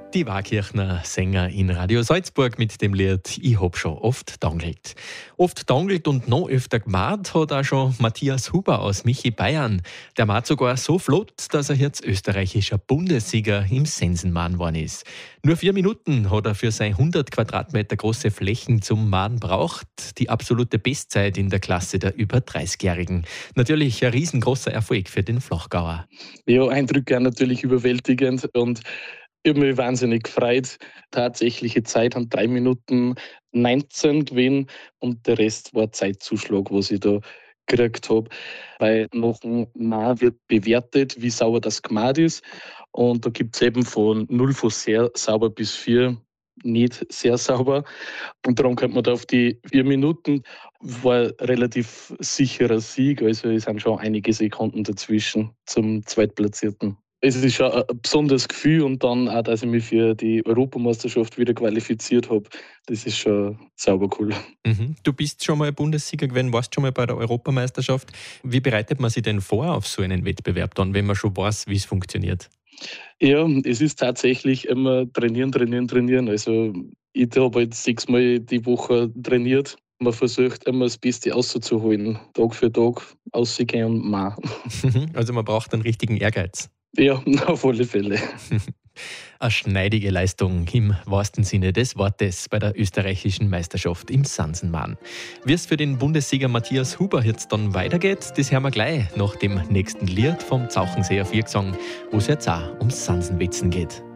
Die Waakirchner Sänger in Radio Salzburg mit dem Lied «Ich hab schon oft dangelt». Oft dangelt und noch öfter gemacht hat auch schon Matthias Huber aus Michi Bayern. Der macht sogar so flott, dass er jetzt österreichischer Bundessieger im Sensenmahn geworden ist. Nur 4 Minuten hat er für seine 100 Quadratmeter große Flächen zum Mahn braucht. Die absolute Bestzeit in der Klasse der über 30-Jährigen. Natürlich ein riesengroßer Erfolg für den Flachgauer. Ja, Eindrücke natürlich überwältigend und ich habe mich wahnsinnig gefreut. Tatsächliche Zeit haben 3 Minuten 19 gewesen und der Rest war Zeitzuschlag, was ich da gekriegt habe. Weil nach dem Mahn wird bewertet, wie sauber das gemacht ist. Und da gibt es eben von 0 von sehr sauber bis 4 nicht sehr sauber. Und darum kommt man da auf die 4 Minuten. War relativ sicherer Sieg. Also es sind schon einige Sekunden dazwischen zum Zweitplatzierten. Es ist schon ein besonderes Gefühl und dann auch, dass ich mich für die Europameisterschaft wieder qualifiziert habe. Das ist schon sauber cool. Du bist schon mal Bundessieger gewesen, warst schon mal bei der Europameisterschaft. Wie bereitet man sich denn vor auf so einen Wettbewerb dann, wenn man schon weiß, wie es funktioniert? Ja, es ist tatsächlich immer trainieren. Also ich habe jetzt 6-mal die Woche trainiert. Man versucht immer das Beste auszuholen. Tag für Tag ausgehen und machen. Also man braucht einen richtigen Ehrgeiz. Ja, auf alle Fälle. Eine schneidige Leistung im wahrsten Sinne des Wortes bei der österreichischen Meisterschaft im Sensenmahn. Wie es für den Bundessieger Matthias Huber jetzt dann weitergeht, das hören wir gleich nach dem nächsten Lied vom Zauchenseer Viergesang, wo es jetzt auch ums Sansenwetzen geht.